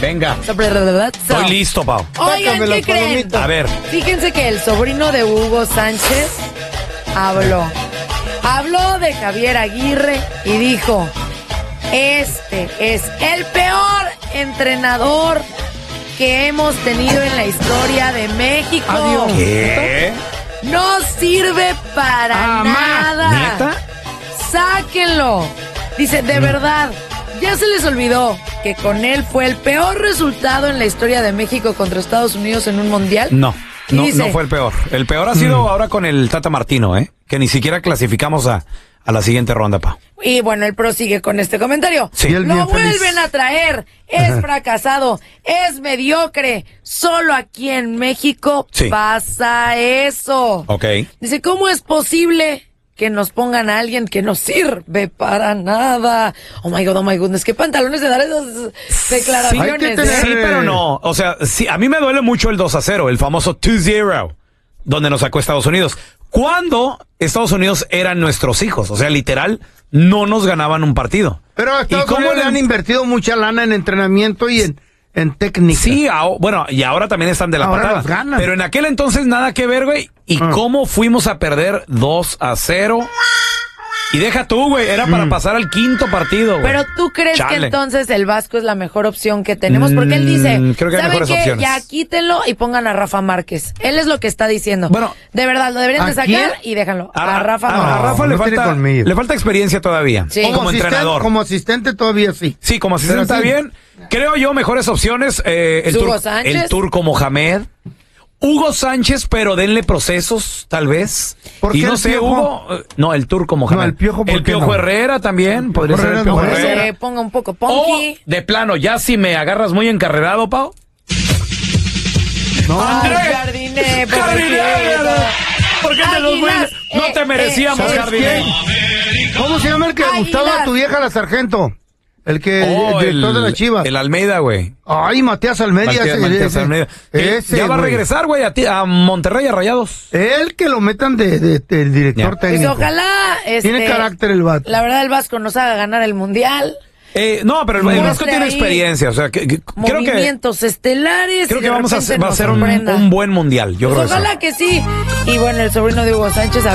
Venga. Estoy listo, Pau. Oigan, ¿qué creen? A ver. Fíjense que el sobrino de Hugo Sánchez habló de Javier Aguirre y dijo: este es el peor entrenador que hemos tenido en la historia de México. Adiós. ¿Qué? No sirve para nada. ¿Neta? Sáquenlo. Dice, de verdad, ¿ya se les olvidó que con él fue el peor resultado en la historia de México contra Estados Unidos en un mundial? No Dice, no fue el peor. El peor ha sido ahora con el Tata Martino, que ni siquiera clasificamos a la siguiente ronda, Pau. Y bueno, él prosigue con este comentario. Sí. Y él Lo bien feliz. vuelven a traer. Es fracasado. Es mediocre. Solo aquí en México Sí. pasa eso. Ok. Dice, ¿cómo es posible que nos pongan a alguien que no sirve para nada? Oh my goodness, qué pantalones de dar esas declaraciones. Hay que tener- Sí, pero no. O sea, sí, a mí me duele mucho el 2-0, el famoso 2-0, donde nos sacó Estados Unidos. Cuando Estados Unidos eran nuestros hijos. O sea, literal, no nos ganaban un partido. Pero a Estados ¿Y cómo Unidos le le- han invertido mucha lana en entrenamiento y en técnica. Sí, bueno, y ahora también están de la Ahora patada. los ganan. Pero en aquel entonces nada que ver, güey. ¿Y cómo fuimos a perder 2-0? Y deja tú, güey, era para pasar al quinto partido, güey. Pero tú crees que Chale. entonces el Vasco es la mejor opción que tenemos, porque él dice, Creo que hay ¿saben mejores qué? opciones. Ya quítenlo y pongan a Rafa Márquez. Él es lo que está diciendo. Bueno, de verdad, lo deberían de ¿a sacar quién? y déjalo. A Rafa a Márquez. Rafa No tiene colmillo. le falta experiencia todavía. Sí. Como entrenador. Como asistente todavía sí. Sí, como asistente Pero está sí. bien. Creo yo mejores opciones. Hugo Sánchez. El turco Mohamed. Hugo Sánchez, pero denle procesos, tal vez. ¿Por Y qué no el sé, Piojo? Hugo. No, el turco Mohamed. No, el Piojo, ¿por El qué Piojo no? Herrera también. Podría ser el Herrera Piojo no. Herrera. Se ponga un poco O, punky. de plano, ya si me agarras muy encarrerado, Pau. No, Ay, Andrés. Jardiné, Jardiné, pobrecito. ¿por qué te los Águilas, güeyes? No te merecíamos, ¿sabes Jardiné. quién? ¿Cómo se llama el que le gustaba Águilas. a tu vieja, la sargento? El que, Oh, el director de la Chivas. El Almeida, güey. Ay, Matías Almeida. Matías Almeida. Que Ese, ya va a güey. regresar, güey, a Monterrey, a Rayados. El que lo metan de director Ya. Pues técnico. ojalá, Tiene carácter el vato. la verdad, el Vasco nos haga ganar el mundial. No, pero el Muestre Vasco tiene ahí experiencia, o sea, creo que Movimientos estelares. creo y que de va a repente ser nos un sorprenda. buen mundial. Yo Pues creo que sí. ojalá que sí. Y bueno, el sobrino de Hugo Sánchez